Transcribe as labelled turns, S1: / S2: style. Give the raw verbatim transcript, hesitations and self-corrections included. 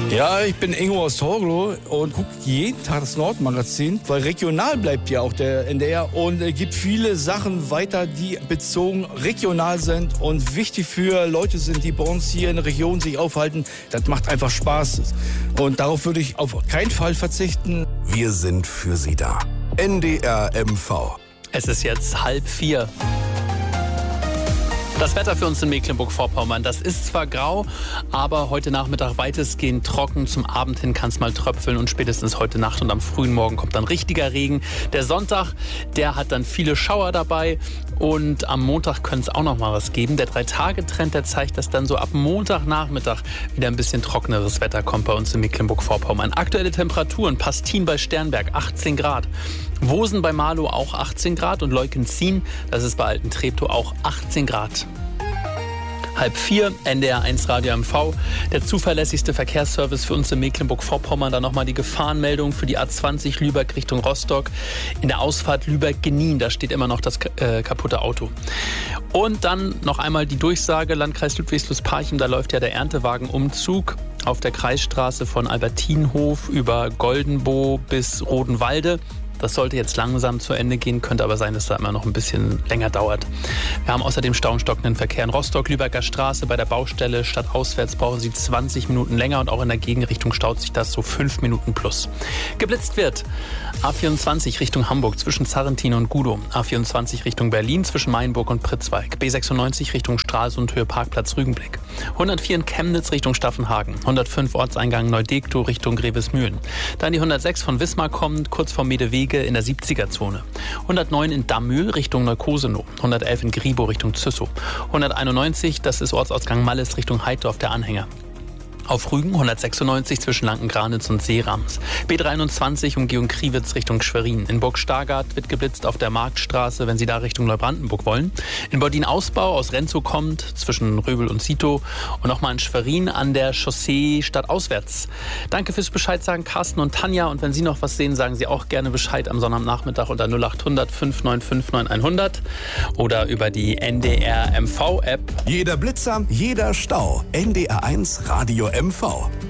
S1: Ja, ich bin Ingo aus Torgelow und gucke jeden Tag das Nordmagazin, weil regional bleibt ja auch der N D R und es gibt viele Sachen weiter, die bezogen regional sind und wichtig für Leute sind, die bei uns hier in der Region sich aufhalten. Das macht einfach Spaß und darauf würde ich auf keinen Fall verzichten.
S2: Wir sind für Sie da. N D R M V.
S3: Es ist jetzt halb vier. Das Wetter für uns in Mecklenburg-Vorpommern, das ist zwar grau, aber heute Nachmittag weitestgehend trocken. Zum Abend hin kann es mal tröpfeln und spätestens heute Nacht und am frühen Morgen kommt dann richtiger Regen. Der Sonntag, der hat dann viele Schauer dabei und am Montag könnte es auch noch mal was geben. Der Drei-Tage-Trend, der zeigt, dass dann so ab Montagnachmittag wieder ein bisschen trockeneres Wetter kommt bei uns in Mecklenburg-Vorpommern. Aktuelle Temperaturen: Pastin bei Sternberg achtzehn Grad, Wosen bei Marlow auch achtzehn Grad und Leukenzin, das ist bei Alten-Treptow, auch achtzehn Grad. Halb vier, N D R eins Radio M V, der zuverlässigste Verkehrsservice für uns in Mecklenburg-Vorpommern. Dann nochmal die Gefahrenmeldung für die A zwanzig Lübeck Richtung Rostock. In der Ausfahrt Lübeck-Genin, da steht immer noch das äh, kaputte Auto. Und dann noch einmal die Durchsage, Landkreis Ludwigslust-Parchim, da läuft ja der Erntewagenumzug auf der Kreisstraße von Albertinhof über Goldenboh bis Rodenwalde. Das sollte jetzt langsam zu Ende gehen, könnte aber sein, dass da immer noch ein bisschen länger dauert. Wir haben außerdem stauenstockenden Verkehr in Rostock, Lübecker Straße. Bei der Baustelle stadtauswärts brauchen Sie zwanzig Minuten länger und auch in der Gegenrichtung staut sich das so fünf Minuten plus. Geblitzt wird A vierundzwanzig Richtung Hamburg zwischen Zarrentin und Gudow. A vierundzwanzig Richtung Berlin zwischen Mainburg und Pritzwalk. B sechsundneunzig Richtung Stralsund, Höhe Parkplatz Rügenblick. hundertvier in Chemnitz Richtung Staffenhagen. hundertfünf Ortseingang Neudektow Richtung Grevesmühlen. Dann die hundertsechs von Wismar kommend, kurz vor Medewege in der siebziger-Zone. hundertneun in Dammühl Richtung Neukosenow. hundertelf in Gribow Richtung Züssow. hunderteinundneunzig, das ist Ortsausgang Malles Richtung Heidorf, der Anhänger. Auf Rügen hundertsechsundneunzig zwischen Lanken-Granitz und Seerams. B dreiundzwanzig Umgehung Kriwitz Richtung Schwerin. In Burg Stargard wird geblitzt auf der Marktstraße, wenn Sie da Richtung Neubrandenburg wollen. In Bordin-Ausbau aus Renzow kommt zwischen Röbel und Zitow. Und nochmal in Schwerin an der Chaussee stadtauswärts. Danke fürs Bescheid sagen, Carsten und Tanja. Und wenn Sie noch was sehen, sagen Sie auch gerne Bescheid am Sonnabendnachmittag unter null acht hundert fünf neun fünf neun hundert oder über die N D R M V App.
S2: Jeder Blitzer, jeder Stau. N D R eins Radio M V.